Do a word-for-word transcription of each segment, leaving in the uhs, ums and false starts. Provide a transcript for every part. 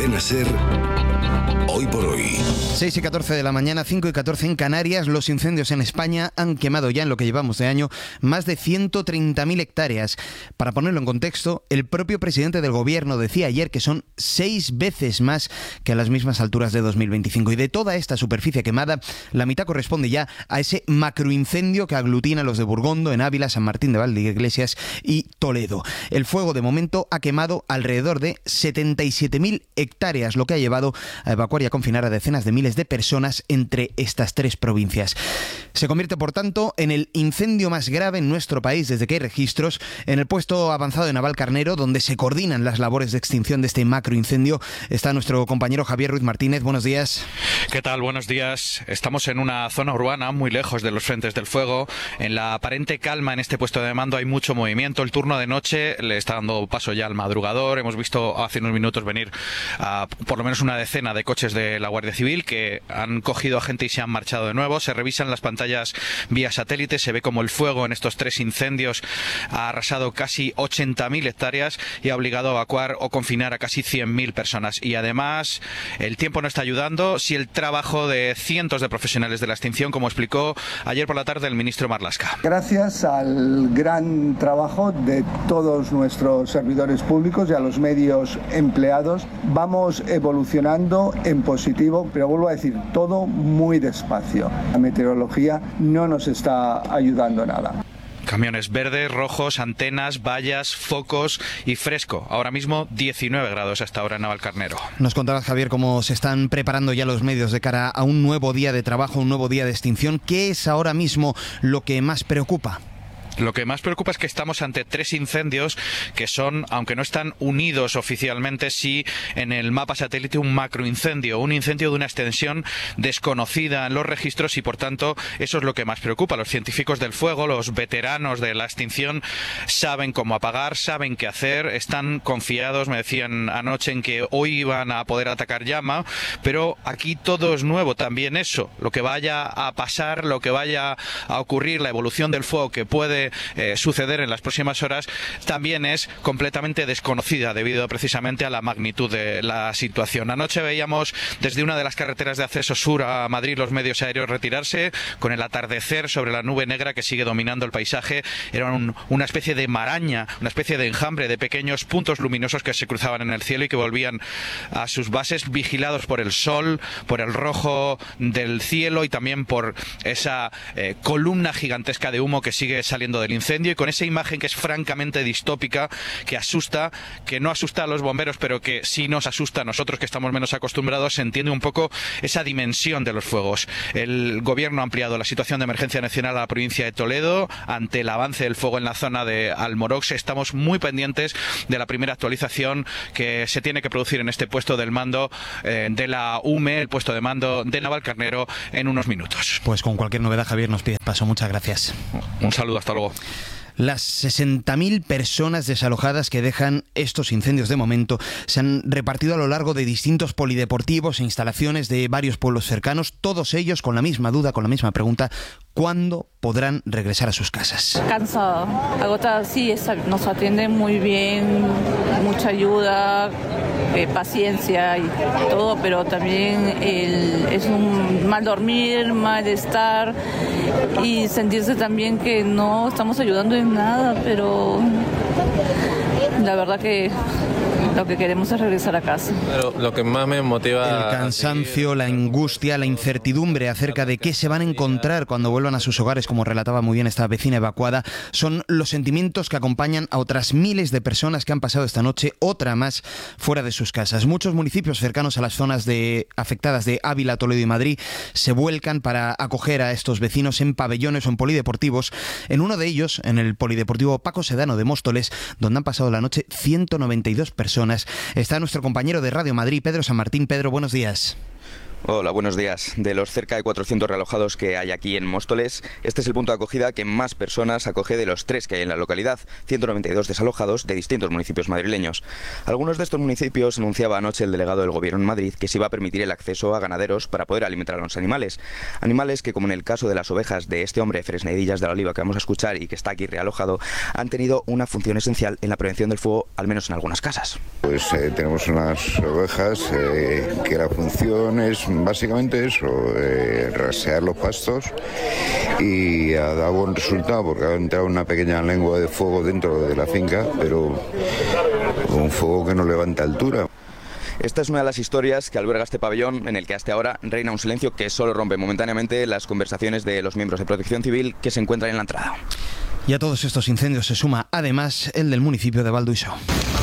Cadena SER, Hoy por Hoy. seis y catorce de la mañana, cinco y catorce en Canarias. Los incendios en España han quemado ya, en lo que llevamos de año, más de ciento treinta mil hectáreas. Para ponerlo en contexto, el propio presidente del gobierno decía ayer que son seis veces más que a las mismas alturas de dos mil veinticinco. Y de toda esta superficie quemada, la mitad corresponde ya a ese macroincendio que aglutina a los de Burgondo, en Ávila, San Martín de Valdeiglesias y Toledo. El fuego, de momento, ha quemado alrededor de setenta y siete mil hectáreas, lo que ha llevado a evacuar y a confinar a decenas de miles de personas entre estas tres provincias. Se convierte, por tanto, en el incendio más grave en nuestro país desde que hay registros. En el puesto avanzado de Navalcarnero, donde se coordinan las labores de extinción de este macroincendio, está nuestro compañero Javier Ruiz Martínez. Buenos días. ¿Qué tal? Buenos días. Estamos en una zona urbana muy lejos de los frentes del fuego. En la aparente calma en este puesto de mando hay mucho movimiento. El turno de noche le está dando paso ya al madrugador. Hemos visto hace unos minutos venir a por lo menos una decena de coches de la Guardia Civil que han cogido a gente y se han marchado de nuevo. Se revisan las pantallas vía satélite, se ve como el fuego en estos tres incendios ha arrasado casi ochenta mil hectáreas y ha obligado a evacuar o confinar a casi cien mil personas. Y además el tiempo no está ayudando, sí el trabajo de cientos de profesionales de la extinción, como explicó ayer por la tarde el ministro Marlaska. Gracias al gran trabajo de todos nuestros servidores públicos y a los medios empleados, vamos evolucionando en positivo, pero vuelvo a decir, todo muy despacio. La meteorología no nos está ayudando nada. Camiones verdes, rojos, antenas, vallas, focos y fresco. Ahora mismo diecinueve grados hasta ahora en Navalcarnero. Nos contabas, Javier, cómo se están preparando ya los medios de cara a un nuevo día de trabajo, un nuevo día de extinción. ¿Qué es ahora mismo lo que más preocupa? Lo que más preocupa es que estamos ante tres incendios que son, aunque no están unidos oficialmente, sí en el mapa satélite un macroincendio, un incendio de una extensión desconocida en los registros y por tanto eso es lo que más preocupa. Los científicos del fuego, los veteranos de la extinción saben cómo apagar, saben qué hacer, están confiados, me decían anoche, en que hoy iban a poder atacar llama, pero aquí todo es nuevo también eso, lo que vaya a pasar, lo que vaya a ocurrir, la evolución del fuego que puede Eh, suceder en las próximas horas también es completamente desconocida debido precisamente a la magnitud de la situación. Anoche veíamos desde una de las carreteras de acceso sur a Madrid los medios aéreos retirarse con el atardecer sobre la nube negra que sigue dominando el paisaje. Era un, una especie de maraña, una especie de enjambre de pequeños puntos luminosos que se cruzaban en el cielo y que volvían a sus bases vigilados por el sol, por el rojo del cielo y también por esa eh, columna gigantesca de humo que sigue saliendo del incendio, y con esa imagen que es francamente distópica, que asusta, que no asusta a los bomberos, pero que sí nos asusta a nosotros que estamos menos acostumbrados. Se entiende un poco esa dimensión de los fuegos. El gobierno ha ampliado la situación de emergencia nacional a la provincia de Toledo ante el avance del fuego en la zona de Almorox. Estamos muy pendientes de la primera actualización que se tiene que producir en este puesto del mando eh, de la U M E, el puesto de mando de Navalcarnero, en unos minutos. Pues con cualquier novedad, Javier, nos pides paso. Muchas gracias. Un saludo, hasta luego. Las sesenta mil personas desalojadas que dejan estos incendios de momento se han repartido a lo largo de distintos polideportivos e instalaciones de varios pueblos cercanos, todos ellos con la misma duda, con la misma pregunta: ¿cuándo podrán regresar a sus casas? Cansada, agotada, sí, nos atienden muy bien, mucha ayuda, eh, paciencia y todo, pero también el, es un mal dormir, mal estar y sentirse también que no estamos ayudando en nada, pero la verdad que lo que queremos es regresar a casa. Pero lo que más me motiva... El cansancio, la angustia, la incertidumbre acerca de qué se van a encontrar cuando vuelvan a sus hogares, como relataba muy bien esta vecina evacuada, son los sentimientos que acompañan a otras miles de personas que han pasado esta noche, otra más, fuera de sus casas. Muchos municipios cercanos a las zonas de, afectadas de Ávila, Toledo y Madrid se vuelcan para acoger a estos vecinos en pabellones o en polideportivos. En uno de ellos, en el polideportivo Paco Sedano de Móstoles, donde han pasado la noche ciento noventa y dos personas, está nuestro compañero de Radio Madrid, Pedro San Martín. Pedro, buenos días. Hola, buenos días. De los cerca de cuatrocientos realojados que hay aquí en Móstoles, este es el punto de acogida que más personas acoge de los tres que hay en la localidad, ciento noventa y dos desalojados de distintos municipios madrileños. Algunos de estos municipios anunciaba anoche el delegado del Gobierno en Madrid que se iba a permitir el acceso a ganaderos para poder alimentar a los animales. Animales que, como en el caso de las ovejas de este hombre Fresnedillas de la Oliva que vamos a escuchar y que está aquí realojado, han tenido una función esencial en la prevención del fuego, al menos en algunas casas. Pues eh, tenemos unas ovejas eh, que la función es básicamente eso, eh, rasear los pastos, y ha dado buen resultado porque ha entrado una pequeña lengua de fuego dentro de la finca, pero un fuego que no levanta altura. Esta es una de las historias que alberga este pabellón, en el que hasta ahora reina un silencio que solo rompe momentáneamente las conversaciones de los miembros de Protección Civil que se encuentran en la entrada. Y a todos estos incendios se suma además el del municipio de Valduiso.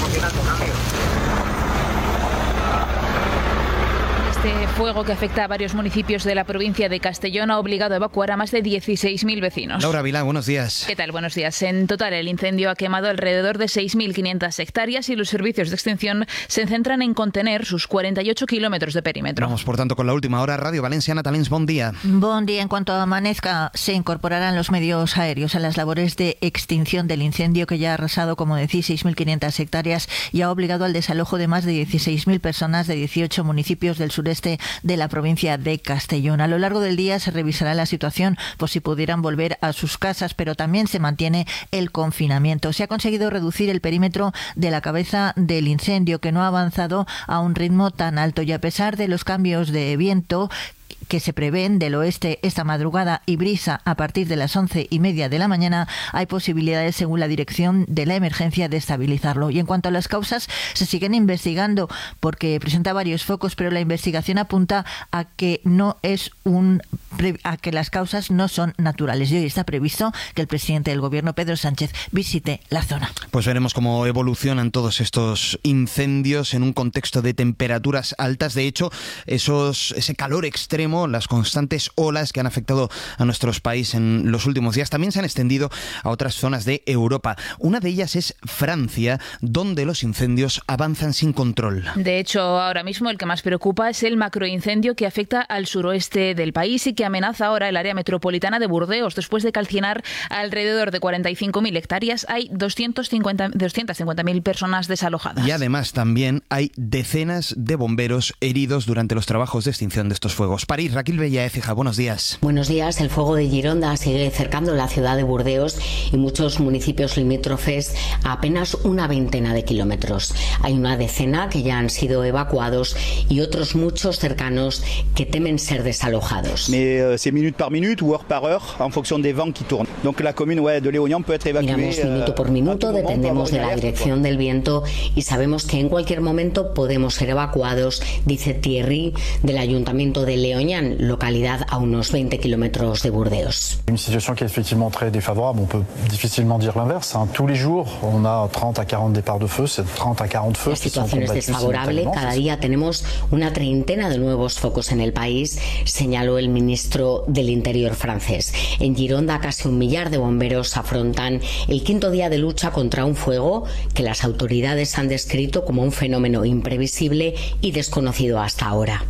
Este fuego que afecta a varios municipios de la provincia de Castellón ha obligado a evacuar a más de dieciséis mil vecinos. Laura Vilá, buenos días. ¿Qué tal? Buenos días. En total, el incendio ha quemado alrededor de seis mil quinientas hectáreas y los servicios de extinción se centran en contener sus cuarenta y ocho kilómetros de perímetro. Vamos, por tanto, con la última hora. Radio Valencia, Natalens, buen día. Buen día. En cuanto amanezca, se incorporarán los medios aéreos a las labores de extinción del incendio que ya ha arrasado, como decís, seis mil quinientas hectáreas y ha obligado al desalojo de más de dieciséis mil personas de dieciocho municipios del sureste de la provincia de Castellón. A lo largo del día se revisará la situación por si pudieran volver a sus casas, pero también se mantiene el confinamiento. Se ha conseguido reducir el perímetro de la cabeza del incendio, que no ha avanzado a un ritmo tan alto, y a pesar de los cambios de viento que se prevén del oeste esta madrugada y brisa a partir de las once y media de la mañana, hay posibilidades, según la dirección de la emergencia, de estabilizarlo. Y en cuanto a las causas, se siguen investigando porque presenta varios focos, pero la investigación apunta a que no es un a que las causas no son naturales. Y hoy está previsto que el presidente del Gobierno, Pedro Sánchez, visite la zona. Pues veremos cómo evolucionan todos estos incendios en un contexto de temperaturas altas. De hecho, esos ese calor extremo, las constantes olas que han afectado a nuestros países en los últimos días, también se han extendido a otras zonas de Europa. Una de ellas es Francia, donde los incendios avanzan sin control. De hecho, ahora mismo el que más preocupa es el macroincendio que afecta al suroeste del país y que amenaza ahora el área metropolitana de Burdeos. Después de calcinar alrededor de cuarenta y cinco mil hectáreas, hay doscientas cincuenta mil personas desalojadas. Y además también hay decenas de bomberos heridos durante los trabajos de extinción de estos fuegos. París, Raquel Bella Écija, buenos días. Buenos días. El fuego de Gironda sigue cercando la ciudad de Burdeos y muchos municipios limítrofes a apenas una veintena de kilómetros. Hay una decena que ya han sido evacuados y otros muchos cercanos que temen ser desalojados. Mais c'est minute par minute ou heure par heure en fonction des vents qui tournent. Donc la commune ouais, de Léognan peut être évacuée. Miramos minuto por minuto, dependemos de la dirección del viento y sabemos que en cualquier momento podemos ser evacuados, dice Thierry del Ayuntamiento de Léognan, localidad a unos veinte kilómetros de Burdeos. Une situation qui est effectivement très défavorable, on peut difficilement dire l'inverse. Hein. Tous les jours, on a trente à quarante départs de feu, c'est trente à quarante feux. La situación es desfavorable, cada día tenemos una treintena de nuevos focos en el país, señaló el ministro del Interior francés. En Gironda, casi un millar de bomberos afrontan el quinto día de lucha contra un fuego que las autoridades han descrito como un fenómeno imprevisible y desconocido hasta ahora.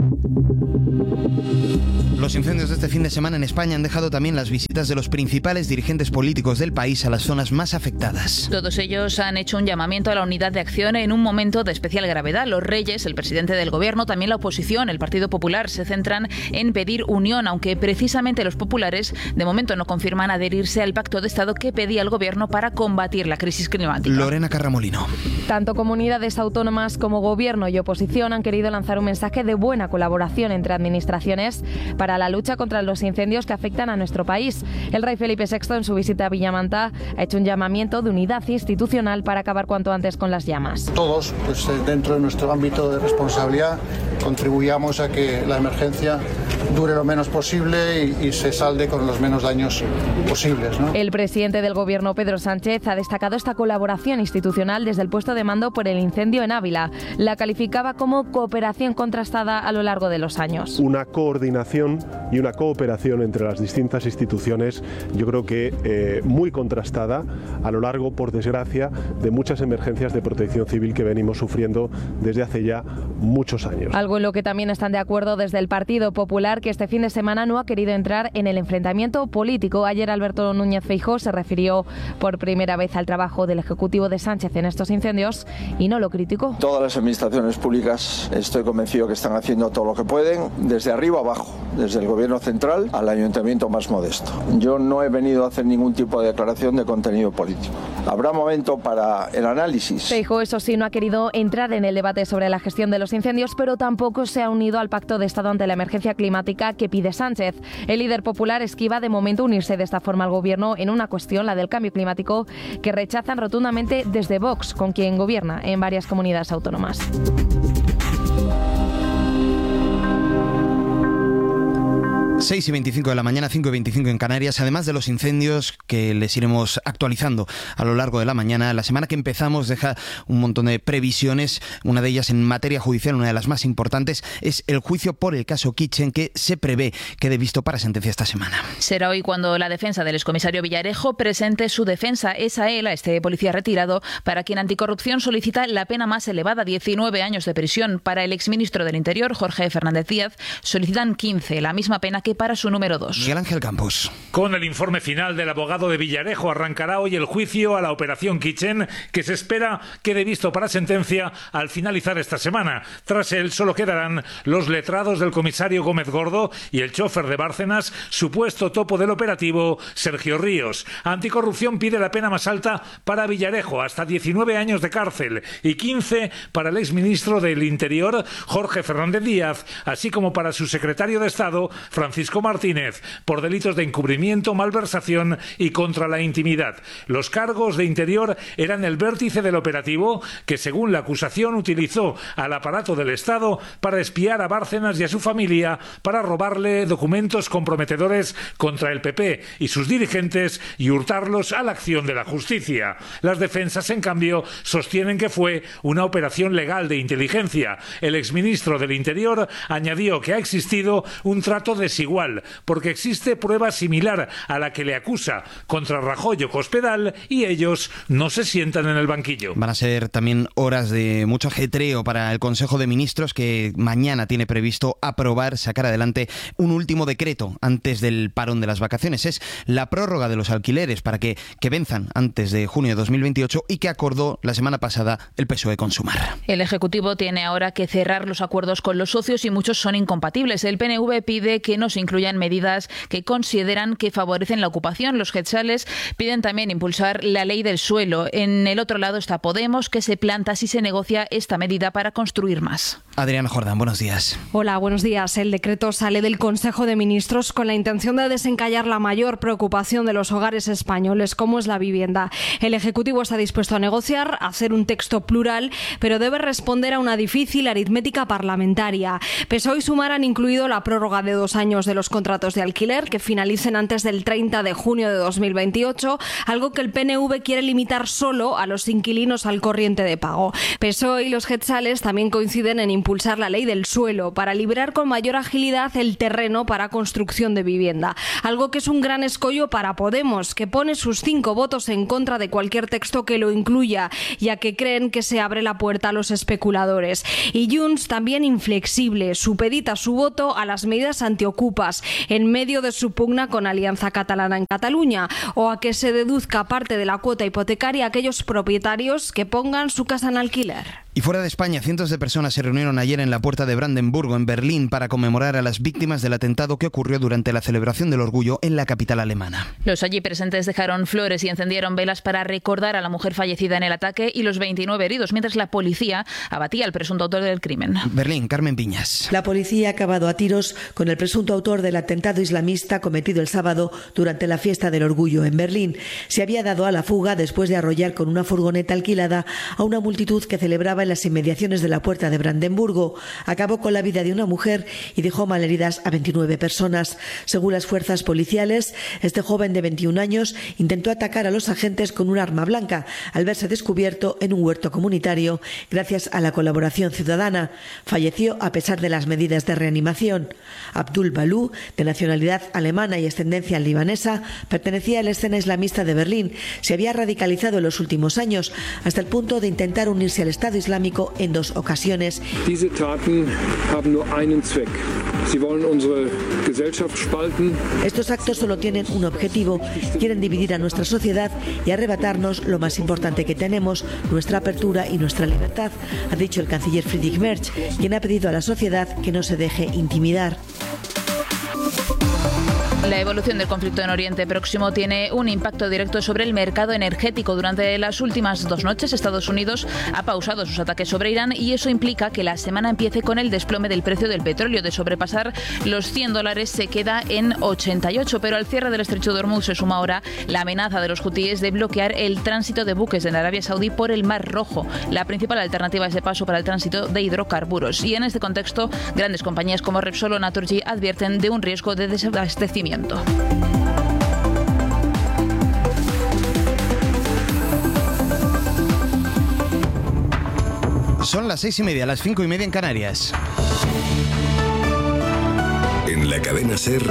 Los incendios de este fin de semana en España han dejado también las visitas de los principales dirigentes políticos del país a las zonas más afectadas. Todos ellos han hecho un llamamiento a la unidad de acción en un momento de especial gravedad. Los Reyes, el presidente del Gobierno, también la oposición, el Partido Popular, se centran en pedir unión, aunque precisamente los populares de momento no confirman adherirse al pacto de Estado que pedía el Gobierno para combatir la crisis climática. Lorena Carramolino. Tanto comunidades autónomas como Gobierno y oposición han querido lanzar un mensaje de buena colaboración entre administraciones para la lucha contra los incendios que afectan a nuestro país. El rey Felipe sexto, en su visita a Villamanta, ha hecho un llamamiento de unidad institucional para acabar cuanto antes con las llamas. Todos, pues dentro de nuestro ámbito de responsabilidad, contribuyamos a que la emergencia dure lo menos menos posible y, y se salde con los menos daños posibles, ¿no? El presidente del Gobierno, Pedro Sánchez, ha destacado esta colaboración institucional desde el puesto de mando por el incendio en Ávila. La calificaba como cooperación contrastada a lo largo de los años. Una coordinación y una cooperación entre las distintas instituciones, yo creo que eh, muy contrastada a lo largo, por desgracia, de muchas emergencias de protección civil que venimos sufriendo desde hace ya muchos años. Algo en lo que también están de acuerdo desde el Partido Popular, que este fin de semana no ha querido entrar en el enfrentamiento político. Ayer Alberto Núñez Feijóo se refirió por primera vez al trabajo del Ejecutivo de Sánchez en estos incendios y no lo criticó. Todas las administraciones públicas estoy convencido que están haciendo todo lo que pueden, desde arriba abajo, desde el Gobierno central al ayuntamiento más modesto. Yo no he venido a hacer ningún tipo de declaración de contenido político. Habrá momento para el análisis. Feijóo, eso sí, no ha querido entrar en el debate sobre la gestión de los incendios, pero tampoco se ha unido al pacto de Estado ante la emergencia climática que pide Sánchez. El líder popular esquiva de momento unirse de esta forma al Gobierno en una cuestión, la del cambio climático, que rechazan rotundamente desde Vox, con quien gobierna en varias comunidades autónomas. seis y veinticinco de la mañana, cinco y veinticinco en Canarias. Además de los incendios que les iremos actualizando a lo largo de la mañana, la semana que empezamos deja un montón de previsiones. Una de ellas en materia judicial, una de las más importantes, es el juicio por el caso Kitchen, que se prevé quede visto para sentencia esta semana. Será hoy cuando la defensa del excomisario Villarejo presente su defensa. Es a él, a este policía retirado, para quien Anticorrupción solicita la pena más elevada, diecinueve años de prisión. Para el exministro del Interior, Jorge Fernández Díaz, solicitan quince, la misma pena que para su número dos. Miguel Ángel Campos. Con el informe final del abogado de Villarejo arrancará hoy el juicio a la operación Kitchen, que se espera quede visto para sentencia al finalizar esta semana. Tras él solo quedarán los letrados del comisario Gómez Gordo y el chofer de Bárcenas, supuesto topo del operativo, Sergio Ríos. Anticorrupción pide la pena más alta para Villarejo, hasta diecinueve años de cárcel, y quince para el exministro del Interior, Jorge Fernández Díaz, así como para su secretario de Estado, Francisco Martínez, por delitos de encubrimiento, malversación y contra la intimidad. Los cargos de Interior eran el vértice del operativo que, según la acusación, utilizó al aparato del Estado para espiar a Bárcenas y a su familia, para robarle documentos comprometedores contra el P P y sus dirigentes y hurtarlos a la acción de la justicia. Las defensas, en cambio, sostienen que fue una operación legal de inteligencia. El exministro del Interior añadió que ha existido un trato desigual, porque existe prueba similar a la que le acusa contra Rajoy o Cospedal y ellos no se sientan en el banquillo. Van a ser también horas de mucho ajetreo para el Consejo de Ministros, que mañana tiene previsto aprobar, sacar adelante un último decreto antes del parón de las vacaciones. Es la prórroga de los alquileres para que, que venzan antes de junio de dos mil veintiocho y que acordó la semana pasada el P S O E con Sumar. El Ejecutivo tiene ahora que cerrar los acuerdos con los socios y muchos son incompatibles. El P N V pide que no se incluyan medidas que consideran que favorecen la ocupación. Los jeltzales piden también impulsar la ley del suelo. En el otro lado está Podemos, que se planta si se negocia esta medida para construir más. Adriana Jordán, buenos días. Hola, buenos días. El decreto sale del Consejo de Ministros con la intención de desencallar la mayor preocupación de los hogares españoles, como es la vivienda. El Ejecutivo está dispuesto a negociar, a hacer un texto plural, pero debe responder a una difícil aritmética parlamentaria. P S O E y Sumar han incluido la prórroga de dos años de los contratos de alquiler que finalicen antes del treinta de junio de dos mil veintiocho, algo que el P N V quiere limitar solo a los inquilinos al corriente de pago. P S O E y los jeltzales también coinciden en impulsar la ley del suelo para liberar con mayor agilidad el terreno para construcción de vivienda, algo que es un gran escollo para Podemos, que pone sus cinco votos en contra de cualquier texto que lo incluya, ya que creen que se abre la puerta a los especuladores. Y Junts también inflexible, supedita su voto a las medidas antiocupas en medio de su pugna con Alianza Catalana en Cataluña, o a que se deduzca parte de la cuota hipotecaria a aquellos propietarios que pongan su casa en alquiler. Y fuera de España, cientos de personas se reunieron ayer en la Puerta de Brandenburgo, en Berlín, para conmemorar a las víctimas del atentado que ocurrió durante la celebración del orgullo en la capital alemana. Los allí presentes dejaron flores y encendieron velas para recordar a la mujer fallecida en el ataque y los veintinueve heridos, mientras la policía abatía al presunto autor del crimen. Berlín, Carmen Piñas. La policía ha acabado a tiros con el presunto autor del atentado islamista cometido el sábado durante la fiesta del orgullo en Berlín. Se había dado a la fuga después de arrollar con una furgoneta alquilada a una multitud que celebraba en las inmediaciones de la Puerta de Brandenburgo. Acabó con la vida de una mujer y dejó malheridas a veintinueve personas. Según las fuerzas policiales, este joven de veintiún años intentó atacar a los agentes con un arma blanca al verse descubierto en un huerto comunitario gracias a la colaboración ciudadana. Falleció a pesar de las medidas de reanimación. Abdul Balú, de nacionalidad alemana y ascendencia libanesa, pertenecía a la escena islamista de Berlín. Se había radicalizado en los últimos años hasta el punto de intentar unirse al Estado Islámico en dos ocasiones. Diese Taten haben nur einen Zweck. Sie wollen unsere Gesellschaft spalten. Estos actos solo tienen un objetivo: quieren dividir a nuestra sociedad y arrebatarnos lo más importante que tenemos, nuestra apertura y nuestra libertad, ha dicho el canciller Friedrich Merz, quien ha pedido a la sociedad que no se deje intimidar. La evolución del conflicto en Oriente Próximo tiene un impacto directo sobre el mercado energético. Durante las últimas dos noches, Estados Unidos ha pausado sus ataques sobre Irán y eso implica que la semana empiece con el desplome del precio del petróleo. De sobrepasar los cien dólares se queda en ochenta y ocho, pero al cierre del estrecho de Hormuz se suma ahora la amenaza de los hutíes de bloquear el tránsito de buques de Arabia Saudí por el Mar Rojo. La principal alternativa es de paso para el tránsito de hidrocarburos. Y en este contexto, grandes compañías como Repsol o Naturgy advierten de un riesgo de desabastecimiento. Son las seis y media, las cinco y media en Canarias. En la cadena SER,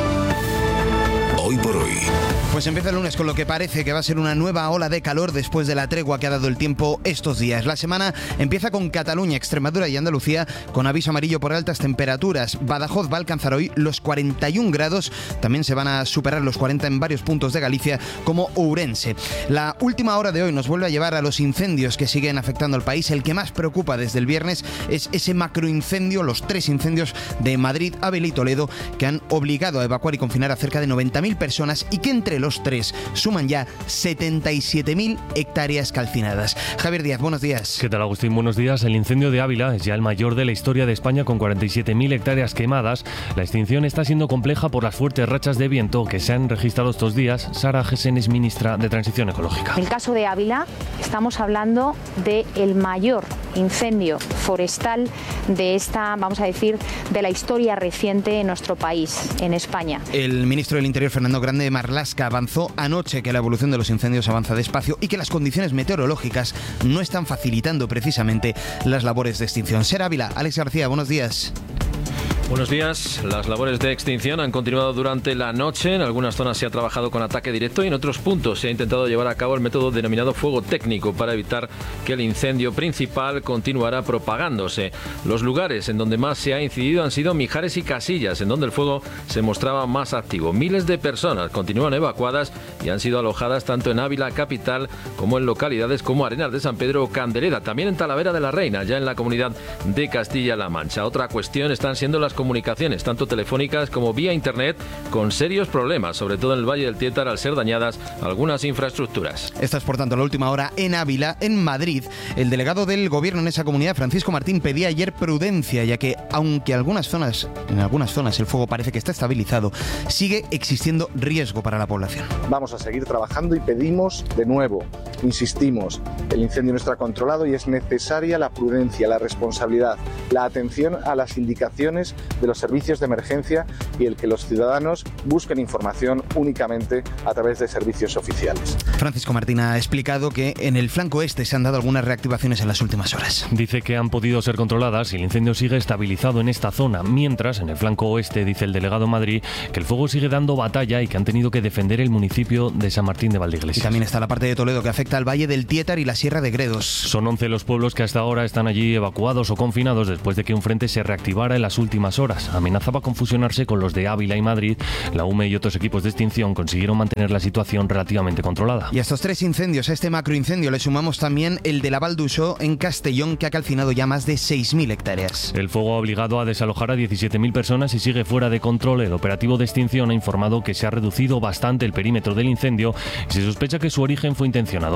Hoy por Hoy. Pues empieza el lunes con lo que parece que va a ser una nueva ola de calor después de la tregua que ha dado el tiempo estos días. La semana empieza con Cataluña, Extremadura y Andalucía con aviso amarillo por altas temperaturas. Badajoz va a alcanzar hoy los cuarenta y un grados. También se van a superar los cuarenta en varios puntos de Galicia, como Ourense. La última hora de hoy nos vuelve a llevar a los incendios que siguen afectando al país. El que más preocupa desde el viernes es ese macroincendio, los tres incendios de Madrid, Ávila y Toledo, que han obligado a evacuar y confinar a cerca de noventa mil personas y que entre los tres suman ya setenta y siete mil hectáreas calcinadas. Javier Díaz, buenos días. ¿Qué tal, Agustín? Buenos días. El incendio de Ávila es ya el mayor de la historia de España, con cuarenta y siete mil hectáreas quemadas. La extinción está siendo compleja por las fuertes rachas de viento que se han registrado estos días. Sara Gessen es ministra de Transición Ecológica. En el caso de Ávila, estamos hablando del mayor incendio forestal de esta, vamos a decir, de la historia reciente en nuestro país, en España. El ministro del Interior, Fernando Grande Marlaska, avanzó anoche que la evolución de los incendios avanza despacio y que las condiciones meteorológicas no están facilitando precisamente las labores de extinción. Ser Ávila, Alex García, buenos días. Buenos días. Las labores de extinción han continuado durante la noche. En algunas zonas se ha trabajado con ataque directo y en otros puntos se ha intentado llevar a cabo el método denominado fuego técnico para evitar que el incendio principal continuara propagándose. Los lugares en donde más se ha incidido han sido Mijares y Casillas, en donde el fuego se mostraba más activo. Miles de personas continúan evacuadas y han sido alojadas tanto en Ávila capital como en localidades como Arenas de San Pedro o Candelera, también en Talavera de la Reina, ya en la comunidad de Castilla-La Mancha. Otra cuestión están siendo las comunicaciones, tanto telefónicas como vía internet, con serios problemas, sobre todo en el Valle del Tétar, al ser dañadas algunas infraestructuras. Esta es, por tanto, la última hora en Ávila. En Madrid, el delegado del gobierno en esa comunidad, Francisco Martín, pedía ayer prudencia, ya que aunque algunas zonas, en algunas zonas el fuego parece que está estabilizado, sigue existiendo riesgo para la población. Vamos a seguir trabajando y pedimos de nuevo, insistimos, el incendio no está controlado y es necesaria la prudencia, la responsabilidad, la atención a las indicaciones de los servicios de emergencia y el que los ciudadanos busquen información únicamente a través de servicios oficiales. Francisco Martín ha explicado que en el flanco este se han dado algunas reactivaciones en las últimas horas. Dice que han podido ser controladas y el incendio sigue estabilizado en esta zona, mientras en el flanco oeste, dice el delegado en Madrid, que el fuego sigue dando batalla y que han tenido que defender el municipio de San Martín de Valdeiglesias. Y también está la parte de Toledo que afecta al Valle del Tétar y la Sierra de Gredos. Son once los pueblos que hasta ahora están allí evacuados o confinados después de que un frente se reactivara en las últimas horas. Amenazaba con fusionarse con los de Ávila y Madrid. La U M E y otros equipos de extinción consiguieron mantener la situación relativamente controlada. Y a estos tres incendios, a este macroincendio, le sumamos también el de la Val d'Uixó en Castellón, que ha calcinado ya más de seis mil hectáreas. El fuego ha obligado a desalojar a diecisiete mil personas y sigue fuera de control. El operativo de extinción ha informado que se ha reducido bastante el perímetro del incendio y se sospecha que su origen fue intencionado.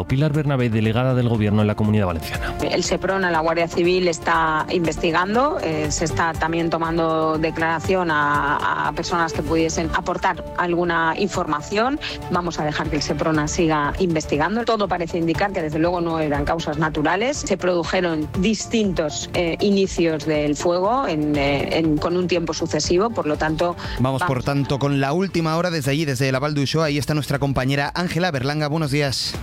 contado Pilar Bernabé, delegada del Gobierno en la Comunidad Valenciana. El Seprona, la Guardia Civil, está investigando, eh, se está también tomando declaración a, a personas que pudiesen aportar alguna información. Vamos a dejar que el Seprona siga investigando. Todo parece indicar que desde luego no eran causas naturales. Se produjeron distintos eh, inicios del fuego en, eh, en, con un tiempo sucesivo, por lo tanto... Vamos, vamos por tanto con la última hora desde allí, desde la Val d'Uixó. Ahí está nuestra compañera Ángela Berlanga. Buenos días.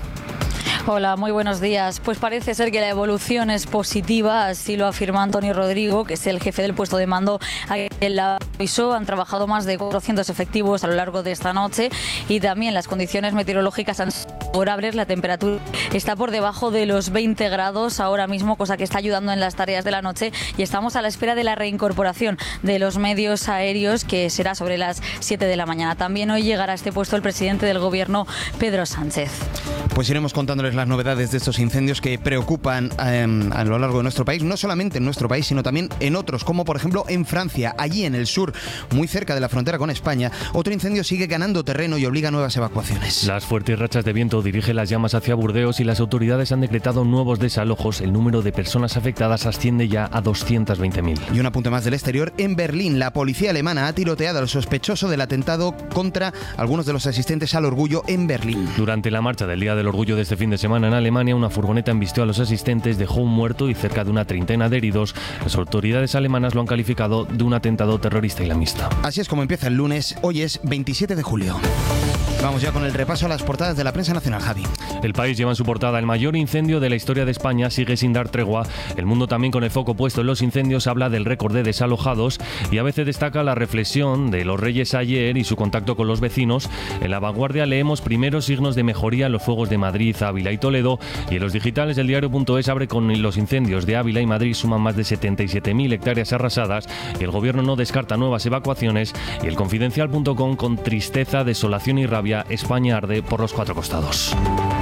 Hola, muy buenos días. Pues parece ser que la evolución es positiva, así lo afirma Antonio Rodrigo, que es el jefe del puesto de mando en la I S O. Han trabajado más de cuatrocientos efectivos a lo largo de esta noche y también las condiciones meteorológicas han sido favorables. La temperatura está por debajo de los veinte grados ahora mismo, cosa que está ayudando en las tareas de la noche, y estamos a la espera de la reincorporación de los medios aéreos, que será sobre las siete de la mañana. También hoy llegará a este puesto el presidente del Gobierno, Pedro Sánchez. Pues iremos contándoles las novedades de estos incendios que preocupan eh, a lo largo de nuestro país, no solamente en nuestro país, sino también en otros, como por ejemplo en Francia, allí en el sur, muy cerca de la frontera con España. Otro incendio sigue ganando terreno y obliga a nuevas evacuaciones. Las fuertes rachas de viento dirigen las llamas hacia Burdeos y las autoridades han decretado nuevos desalojos. El número de personas afectadas asciende ya a doscientos veinte mil. Y un apunte más del exterior. En Berlín, la policía alemana ha tiroteado al sospechoso del atentado contra algunos de los asistentes al orgullo en Berlín. Durante la marcha del Día del Orgullo de este fin de semana en Alemania, una furgoneta embistió a los asistentes, dejó un muerto y cerca de una treintena de heridos. Las autoridades alemanas lo han calificado de un atentado terrorista islamista. Así es como empieza el lunes. Hoy es veintisiete de julio. Vamos ya con el repaso a las portadas de la prensa nacional, Javi. El País lleva en su portada: el mayor incendio de la historia de España sigue sin dar tregua. El Mundo, también con el foco puesto en los incendios, habla del récord de desalojados, y a veces destaca la reflexión de los Reyes ayer y su contacto con los vecinos. En La Vanguardia leemos primeros signos de mejoría en los fuegos de Madrid, Ávila y Toledo, y en los digitales el diario.es abre con los incendios de Ávila y Madrid, suman más de setenta y siete mil hectáreas arrasadas y el gobierno no descarta nuevas evacuaciones, y el confidencial punto com con tristeza, desolación y rabia: España arde por los cuatro costados.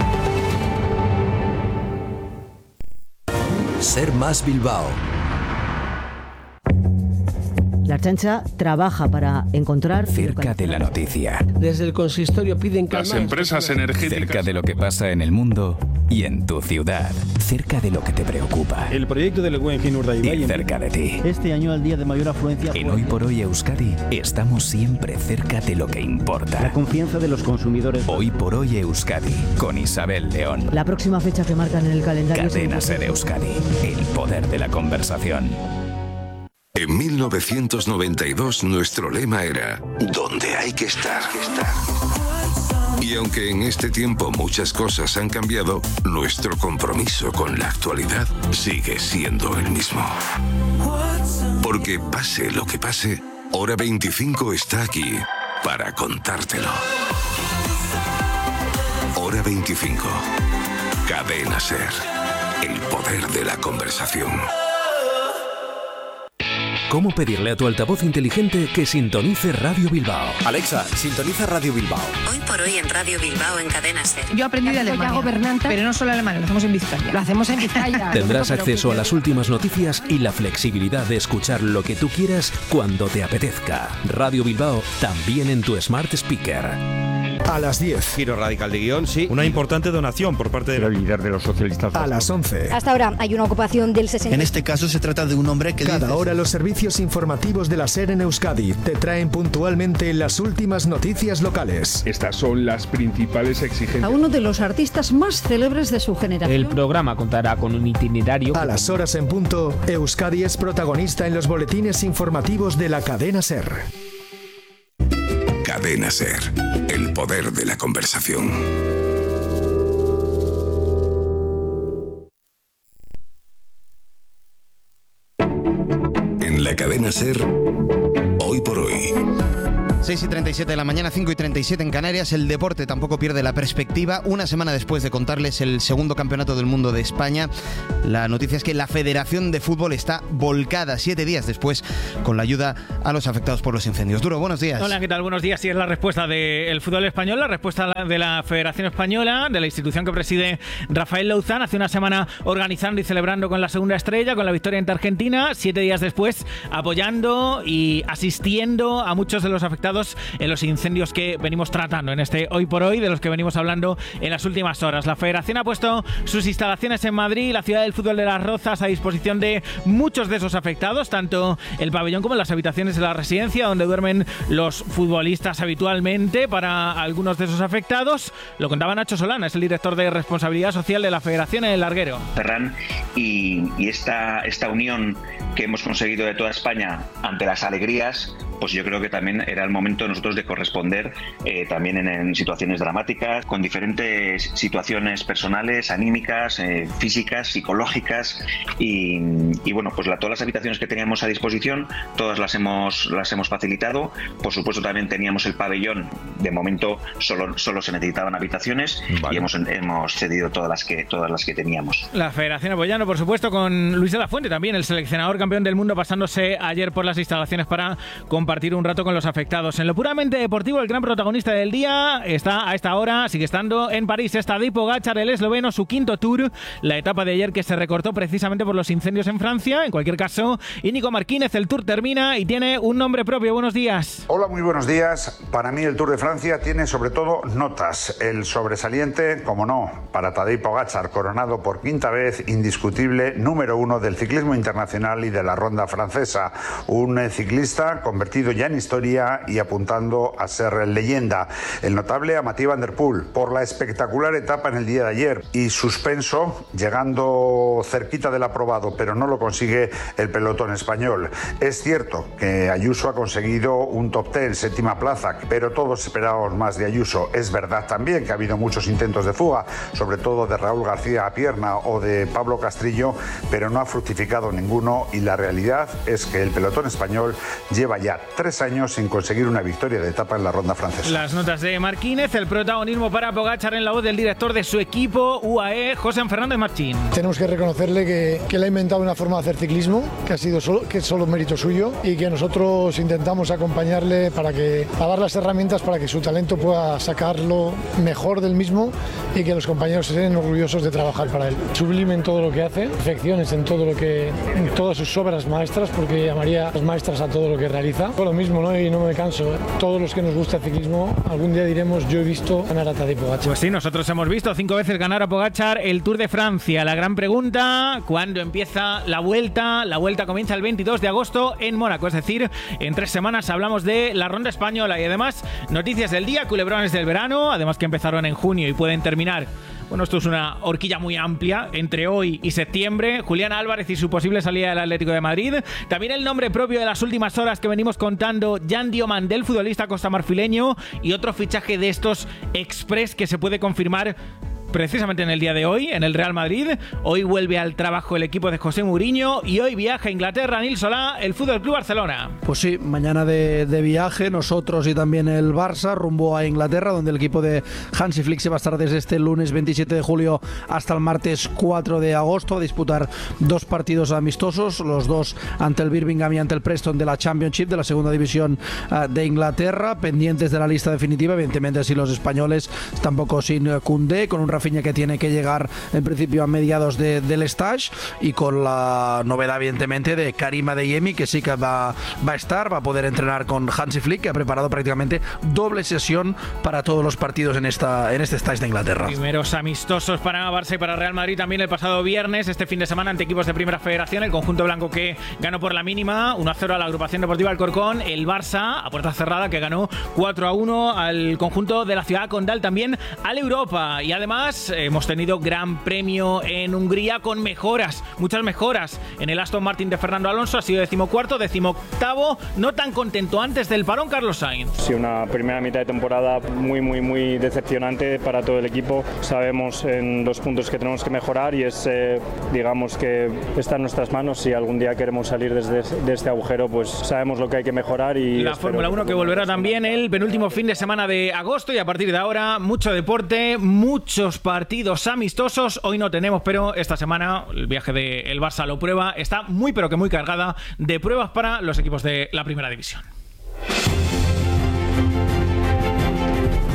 Ser Más Bilbao. La Ertzaintza trabaja para encontrar... Cerca de la noticia. Desde el consistorio piden calmar... Las empresas energéticas... Cerca de lo que pasa en el mundo y en tu ciudad. Cerca de lo que te preocupa. El proyecto del Guggenheim Urdaibai... Y cerca de ti. Este año, el día de mayor afluencia... En Hoy por Hoy Euskadi, estamos siempre cerca de lo que importa. La confianza de los consumidores... Hoy por Hoy Euskadi, con Isabel León. La próxima fecha que marcan en el calendario... Cadena Ser Euskadi, el poder de la conversación. En mil novecientos noventa y dos nuestro lema era «Donde hay que estar». Y aunque en este tiempo muchas cosas han cambiado, nuestro compromiso con la actualidad sigue siendo el mismo. Porque pase lo que pase, Hora veinticinco está aquí para contártelo. Hora veinticinco. Cadena Ser. El poder de la conversación. ¿Cómo pedirle a tu altavoz inteligente que sintonice Radio Bilbao? Alexa, sintoniza Radio Bilbao. Hoy por hoy en Radio Bilbao en Cadena Ser. Yo aprendí de Alemania, gobernante, pero no solo Alemania, lo hacemos en Vizcaya. Lo hacemos en Vizcaya. Tendrás acceso a las últimas noticias y la flexibilidad de escuchar lo que tú quieras cuando te apetezca. Radio Bilbao, también en tu Smart Speaker. A las diez. Giro radical de guión, sí. Una importante donación por parte del líder de los socialistas. A las once. Hasta ahora hay una ocupación del sesenta. En este caso se trata de un hombre que cada hora los servicios informativos de la SER en Euskadi te traen puntualmente las últimas noticias locales. Estas son las principales exigencias. A uno de los artistas más célebres de su generación. El programa contará con un itinerario. A las horas en punto, Euskadi es protagonista en los boletines informativos de la cadena SER. Cadena Ser, el poder de la conversación. En la Cadena Ser, Hoy por Hoy. seis y treinta y siete de la mañana, cinco y treinta y siete en Canarias. El deporte tampoco pierde la perspectiva. Una semana después de contarles el segundo campeonato del mundo de España, la noticia es que la Federación de Fútbol está volcada siete días después con la ayuda a los afectados por los incendios. Duro, buenos días. Hola, ¿qué tal? Buenos días. Sí, es la respuesta del fútbol español, la respuesta de la Federación Española, de la institución que preside Rafael Louzán. Hace una semana organizando y celebrando con la segunda estrella, con la victoria ante Argentina. Siete días después apoyando y asistiendo a muchos de los afectados afectados en los incendios que venimos tratando en este Hoy por Hoy, de los que venimos hablando en las últimas horas. La Federación ha puesto sus instalaciones en Madrid, la ciudad del fútbol de Las Rozas, a disposición de muchos de esos afectados, tanto el pabellón como las habitaciones de la residencia donde duermen los futbolistas habitualmente. Para algunos de esos afectados, lo contaba Nacho Solana, es el director de Responsabilidad Social de la Federación en el Larguero. Ferran, y, y esta, esta unión que hemos conseguido de toda España ante las alegrías, pues yo creo que también era el momento de nosotros de corresponder eh, también en, en situaciones dramáticas, con diferentes situaciones personales, anímicas, eh, físicas, psicológicas y, y bueno, pues la, todas las habitaciones que teníamos a disposición, todas las hemos, las hemos facilitado. Por supuesto también teníamos el pabellón, de momento solo, solo se necesitaban habitaciones, vale, y hemos, hemos cedido todas las que todas las que teníamos. La Federación apoyando, por supuesto, con Luis de la Fuente también, el seleccionador campeón del mundo, pasándose ayer por las instalaciones para compartir un rato con los afectados. En lo puramente deportivo, el gran protagonista del día está a esta hora, sigue estando en París, está Tadej Pogačar, el esloveno, su quinto Tour, la etapa de ayer que se recortó precisamente por los incendios en Francia. En cualquier caso, Íñigo Martínez, el Tour termina y tiene un nombre propio. Buenos días. Hola, muy buenos días. Para mí el Tour de Francia tiene sobre todo notas. El sobresaliente, como no, para Tadej Pogačar, coronado por quinta vez, indiscutible número uno del ciclismo internacional y de la ronda francesa. Un ciclista convertido ya en historia y apuntando a ser leyenda. El notable a Mathieu Van Der Poel por la espectacular etapa en el día de ayer y suspenso, llegando cerquita del aprobado, pero no lo consigue el pelotón español. Es cierto que Ayuso ha conseguido un top ten, séptima plaza, pero todos esperábamos más de Ayuso. Es verdad también que ha habido muchos intentos de fuga, sobre todo de Raúl García a pierna o de Pablo Castrillo, pero no ha fructificado ninguno y la realidad es que el pelotón español lleva ya tres años sin conseguir una victoria de etapa en la ronda francesa. Las notas de Martínez, el protagonismo para Pogačar en la voz del director de su equipo U A E, José Fernández Martín. Tenemos que reconocerle que, que le ha inventado una forma de hacer ciclismo, que ha sido solo, que es solo mérito suyo y que nosotros intentamos acompañarle para que, a dar las herramientas para que su talento pueda sacarlo mejor del mismo y que los compañeros estén orgullosos de trabajar para él. Sublime en todo lo que hace, perfecciones en todo lo que, en todas sus obras maestras, porque llamaría las maestras a todo lo que realiza. Por lo mismo, ¿no? Y no me canso. ¿eh? Todos los que nos gusta el ciclismo, algún día diremos, yo he visto ganar a Tadej Pogačar. Pues sí, nosotros hemos visto cinco veces ganar a Pogačar el Tour de Francia. La gran pregunta, ¿cuándo empieza la vuelta? La vuelta comienza el veintidós de agosto en Mónaco, es decir, en tres semanas hablamos de la ronda española y además noticias del día, culebrones del verano, además que empezaron en junio y pueden terminar. Bueno, esto es una horquilla muy amplia entre hoy y septiembre. Julián Álvarez y su posible salida del Atlético de Madrid. También el nombre propio de las últimas horas que venimos contando, Jan Diomandé, el futbolista costamarfileño, y otro fichaje de estos express que se puede confirmar precisamente en el día de hoy, en el Real Madrid. Hoy vuelve al trabajo el equipo de José Mourinho y hoy viaja a Inglaterra, Nil Solá, el Fútbol Club Barcelona. Pues sí, mañana de, de viaje, nosotros y también el Barça, rumbo a Inglaterra, donde el equipo de Hansi Flick se va a estar desde este lunes veintisiete de julio hasta el martes cuatro de agosto a disputar dos partidos amistosos, los dos ante el Birmingham y ante el Preston de la Championship, de la segunda división uh, de Inglaterra, pendientes de la lista definitiva, evidentemente así los españoles, tampoco sin uh, Koundé, con un Rafinha que tiene que llegar en principio a mediados de, del stage y con la novedad evidentemente de Karim Adeyemi, que sí que va, va a estar, va a poder entrenar con Hansi Flick, que ha preparado prácticamente doble sesión para todos los partidos en, esta, en este stage de Inglaterra. Primeros amistosos para Barça y para Real Madrid también el pasado viernes, este fin de semana ante equipos de Primera Federación, el conjunto blanco que ganó por la mínima uno a cero a la agrupación deportiva Alcorcón, el Barça a puerta cerrada que ganó cuatro a uno al conjunto de la ciudad condal, también al Europa. Y además hemos tenido gran premio en Hungría con mejoras, muchas mejoras en el Aston Martin de Fernando Alonso, ha sido decimocuarto, decimoctavo, no tan contento antes del parón Carlos Sainz. Sí, una primera mitad de temporada muy muy muy decepcionante para todo el equipo. Sabemos en los puntos que tenemos que mejorar y es eh, digamos que está en nuestras manos. Si algún día queremos salir desde de este agujero, pues sabemos lo que hay que mejorar. Y la Fórmula uno que volverá también el penúltimo fin de semana de agosto y a partir de ahora mucho deporte, muchos partidos amistosos. Hoy no tenemos, pero esta semana el viaje del Barça lo prueba, está muy pero que muy cargada de pruebas para los equipos de la primera división.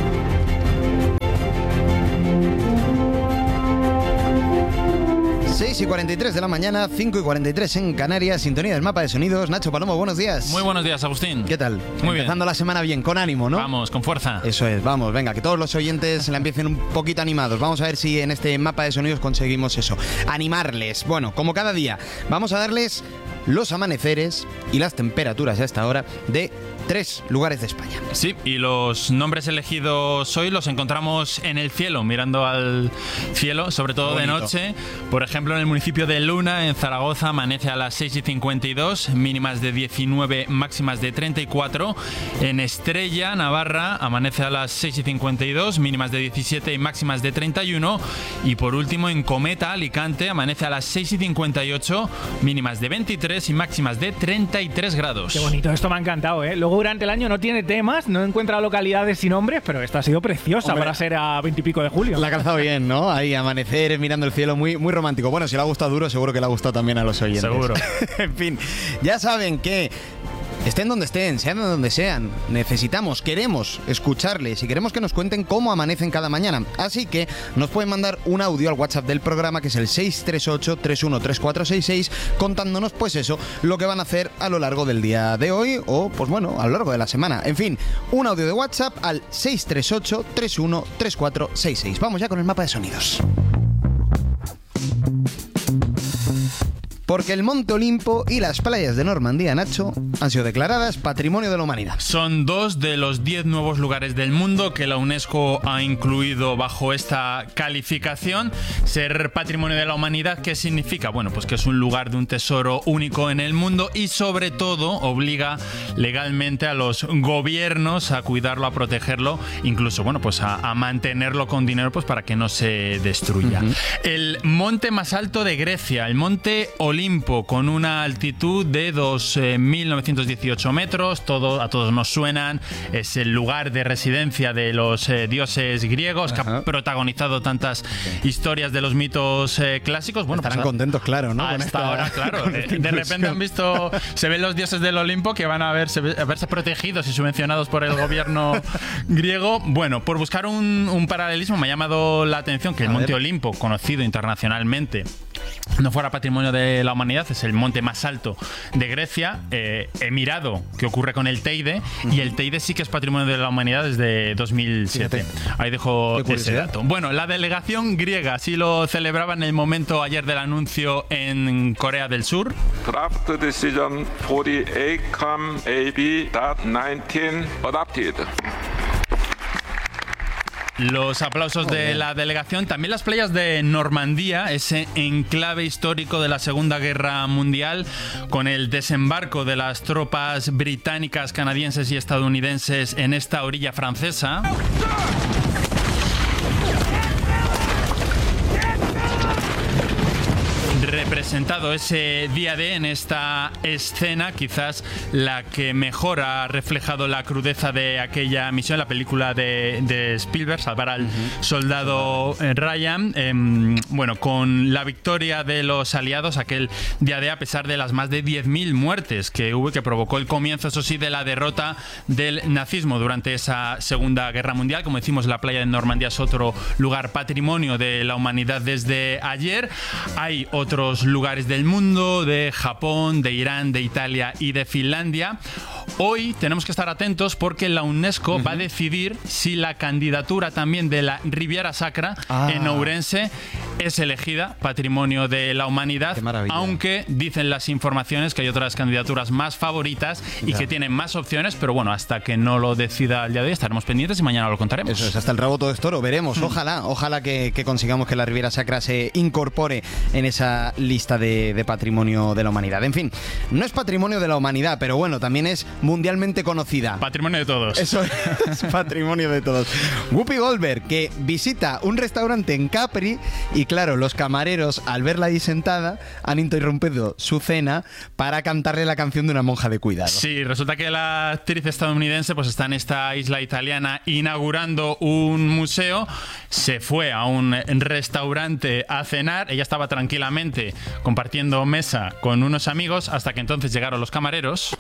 Sí, seis y cuarenta y tres de la mañana, cinco y cuarenta y tres en Canarias, sintonía del mapa de sonidos. Nacho Palomo, buenos días. Muy buenos días, Agustín. ¿Qué tal? Muy Empezando bien. la semana bien, con ánimo, ¿no? Vamos, con fuerza. Eso es, vamos, venga, que todos los oyentes la empiecen un poquito animados. Vamos a ver si en este mapa de sonidos conseguimos eso, animarles. Bueno, como cada día, vamos a darles los amaneceres y las temperaturas a esta hora de tres lugares de España. Sí, y los nombres elegidos hoy los encontramos en el cielo, mirando al cielo, sobre todo de noche. Por ejemplo, en el municipio de Luna, en Zaragoza, amanece a las seis y cincuenta y dos, mínimas de diecinueve, máximas de treinta y cuatro. En Estrella, Navarra, amanece a las seis y cincuenta y dos, mínimas de diecisiete y máximas de treinta y uno. Y por último, en Cometa, Alicante, amanece a las seis y cincuenta y ocho, mínimas de veintitrés y máximas de treinta y tres grados. Qué bonito, esto me ha encantado, ¿eh? Luego durante el año no tiene temas, no encuentra localidades sin nombres, pero esta ha sido preciosa. Hombre, para ser a veintipico de julio. La ha calzado bien, ¿no? Ahí amanecer mirando el cielo, muy, muy romántico. Bueno, si le ha gustado Duro, seguro que le ha gustado también a los oyentes. Seguro. En fin, ya saben que estén donde estén, sean donde sean, necesitamos, queremos escucharles y queremos que nos cuenten cómo amanecen cada mañana. Así que nos pueden mandar un audio al WhatsApp del programa, que es el seis tres ocho, tres uno tres cuatro seis seis, contándonos pues eso, lo que van a hacer a lo largo del día de hoy o pues bueno, a lo largo de la semana. En fin, un audio de WhatsApp al seis tres ocho, tres uno tres cuatro seis seis. Vamos ya con el mapa de sonidos. Porque el Monte Olimpo y las playas de Normandía, Nacho, han sido declaradas Patrimonio de la Humanidad. Son dos de los diez nuevos lugares del mundo que la UNESCO ha incluido bajo esta calificación. Ser Patrimonio de la Humanidad, ¿qué significa? Bueno, pues que es un lugar de un tesoro único en el mundo y sobre todo obliga legalmente a los gobiernos a cuidarlo, a protegerlo, incluso, bueno, pues a, a mantenerlo con dinero pues para que no se destruya. Uh-huh. El monte más alto de Grecia, el Monte Olimpo, con una altitud de dos mil novecientos dieciocho metros, todo, a todos nos suenan, es el lugar de residencia de los eh, dioses griegos. Ajá. Que ha protagonizado tantas okay. historias de los mitos eh, clásicos. Bueno, estarán pues, contentos, claro, ¿no? Hasta esta, ahora, claro. Eh, de repente han visto, se ven los dioses del Olimpo que van a verse, a verse protegidos y subvencionados por el gobierno griego. Bueno, por buscar un, un paralelismo me ha llamado la atención que el a Monte ver. Olimpo, conocido internacionalmente, no fuera Patrimonio de la Humanidad. Es el monte más alto de Grecia. Eh, he mirado qué ocurre con el Teide, uh-huh. y el Teide sí que es Patrimonio de la Humanidad desde dos mil siete. Fíjate. Ahí dejo ese dato. Bueno, la delegación griega sí lo celebraba en el momento ayer del anuncio en Corea del Sur. Draft Decision cuarenta y ocho com A B diecinueve adopted. Los aplausos de la delegación. También las playas de Normandía, ese enclave histórico de la Segunda Guerra Mundial, con el desembarco de las tropas británicas, canadienses y estadounidenses en esta orilla francesa. Representado ese día D en esta escena, quizás la que mejor ha reflejado la crudeza de aquella misión, la película de, de Spielberg, Salvar al uh-huh. soldado Ryan. Eh, bueno, con la victoria de los aliados aquel día D, a pesar de las más de diez mil muertes que hubo, que provocó el comienzo, eso sí, de la derrota del nazismo durante esa Segunda Guerra Mundial. Como decimos, la playa de Normandía es otro lugar Patrimonio de la Humanidad desde ayer. Hay otros lugares del mundo, de Japón, de Irán, de Italia y de Finlandia. Hoy tenemos que estar atentos porque la UNESCO uh-huh. va a decidir si la candidatura también de la Riviera Sacra ah. en Ourense es elegida Patrimonio de la Humanidad, aunque dicen las informaciones que hay otras candidaturas más favoritas y ya. que tienen más opciones, pero bueno, hasta que no lo decida el día de hoy estaremos pendientes y mañana lo contaremos. Eso es, hasta el rabo todo es toro, veremos, mm. ojalá, ojalá que, que consigamos que la Riviera Sacra se incorpore en esa lista de, de Patrimonio de la Humanidad. En fin, no es Patrimonio de la Humanidad, pero bueno, también es mundialmente conocida. Patrimonio de todos. Eso es Patrimonio de todos. Whoopi Goldberg, que visita un restaurante en Capri y claro, los camareros al verla ahí sentada han interrumpido su cena para cantarle la canción de una monja de cuidado. Sí, resulta que la actriz estadounidense pues está en esta isla italiana inaugurando un museo, se fue a un restaurante a cenar, ella estaba tranquilamente compartiendo mesa con unos amigos hasta que entonces llegaron los camareros.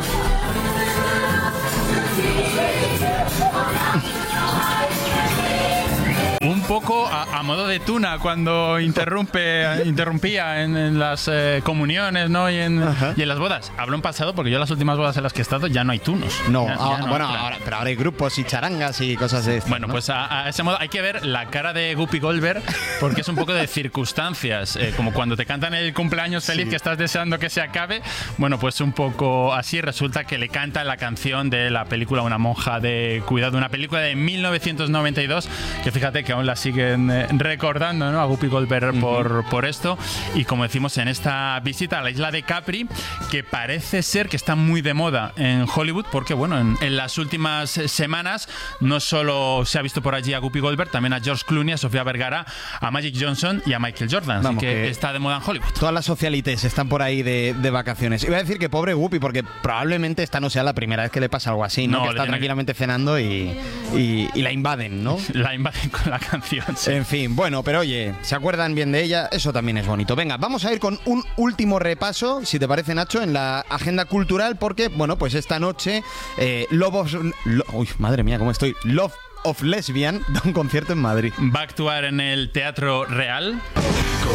Un poco a, a modo de Tuna cuando interrumpe, interrumpía en, en las eh, comuniones, ¿no? Y en, y en las bodas. Hablo en pasado porque yo en las últimas bodas en las que he estado ya no hay tunos. No, ya, ah, ya no bueno, hay, ahora, pero ahora hay grupos y charangas y cosas de estas, Bueno, ¿no? pues a, a ese modo hay que ver la cara de Guppy Goldberg porque es un poco de circunstancias, eh, como cuando te cantan el cumpleaños feliz, sí, que estás deseando que se acabe. Bueno, pues un poco así. Resulta que le canta la canción de la película Una monja de cuidado, una película de mil novecientos noventa y dos, que fíjate que aún la siguen eh, recordando, ¿no? A Guppy Goldberg por, uh-huh. por esto. Y como decimos, en esta visita a la isla de Capri, que parece ser que está muy de moda en Hollywood, porque bueno, en, en las últimas semanas no solo se ha visto por allí a Guppy Goldberg, también a George Clooney, a Sofía Vergara, a Magic Johnson y a Michael Jordan. Vamos, así que, que está de moda en Hollywood. Todas las socialites están por ahí de, de vacaciones. Iba a decir que pobre Guppy, porque probablemente esta no sea la primera vez que le pasa algo así, ¿no? no que está tranquilamente que... cenando y, y, y la invaden, ¿no? La invaden con la canción, sí. En fin, bueno, pero oye, ¿se acuerdan bien de ella? Eso también es bonito. Venga, vamos a ir con un último repaso, si te parece, Nacho, en la agenda cultural, porque, bueno, pues esta noche eh, Love of... Lo, uy, madre mía, ¿cómo estoy? Love of Lesbian da un concierto en Madrid. Va a actuar en el Teatro Real.